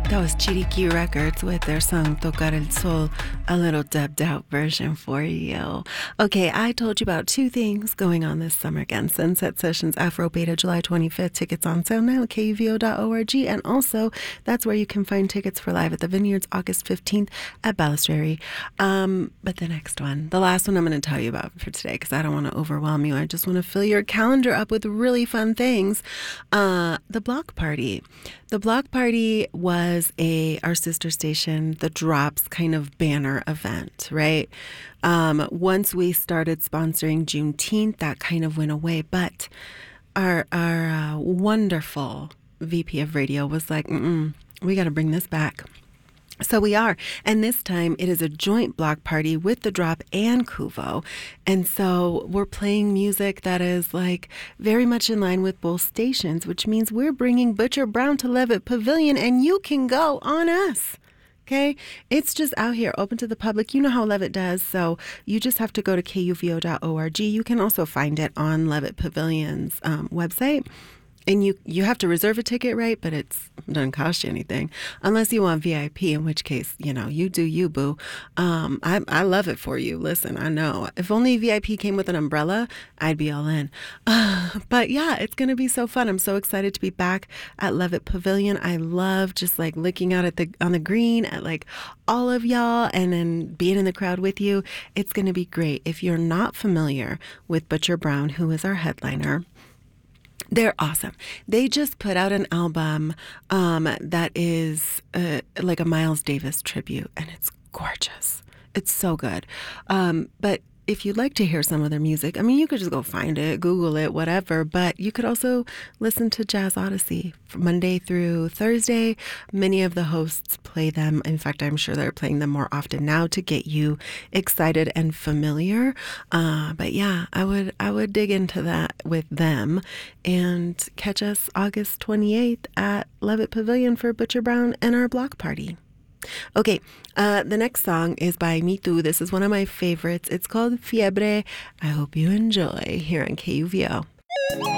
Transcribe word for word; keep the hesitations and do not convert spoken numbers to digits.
That was Chiriqui Records with their song Tocar el Sol, a little dubbed out version for you. Okay, I told you about two things going on this summer again. Sunset Sessions Afro Beta, July twenty-fifth. Tickets on sale now at K U V O dot org. And also, that's where you can find tickets for Live at the Vineyards, August fifteenth at Balustrade. Um, but the next one, the last one I'm going to tell you about for today, because I don't want to overwhelm you. I just want to fill your calendar up with really fun things. Uh, the Block Party. The Block Party was a our sister station, The Drops kind of banner event, right? Um, once we started sponsoring Juneteenth, that kind of went away. But our our uh, wonderful V P of radio was like, Mm-mm, we got to bring this back. So we are. And this time it is a joint block party with The Drop and Kuvo. And so we're playing music that is like very much in line with both stations, which means we're bringing Butcher Brown to Levitt Pavilion and you can go on us. Okay, it's just out here, open to the public. You know how Levitt does, so you just have to go to K U V O dot org. You can also find it on Levitt Pavilion's um, website. And you, you have to reserve a ticket, right? But it doesn't cost you anything. Unless you want V I P, in which case, you know, you do you, boo. Um, I, I love it for you. Listen, I know. If only V I P came with an umbrella, I'd be all in. Uh, but yeah, it's going to be so fun. I'm so excited to be back at Levitt Pavilion. I love just like looking out at the on the green at like all of y'all and then being in the crowd with you. It's going to be great. If you're not familiar with Butcher Brown, who is our headliner, they're awesome. They just put out an album um, that is uh, like a Miles Davis tribute, and it's gorgeous. It's so good. Um, but if you'd like to hear some of their music, I mean, you could just go find it, Google it, whatever. But you could also listen to Jazz Odyssey from Monday through Thursday. Many of the hosts play them. In fact, I'm sure they're playing them more often now to get you excited and familiar. Uh, but yeah, I would I would dig into that with them and catch us August twenty-eighth at Levitt Pavilion for Butcher Brown and our block party. Okay, uh, the next song is by Mitu. This is one of my favorites. It's called Fiebre. I hope you enjoy here on K U V O.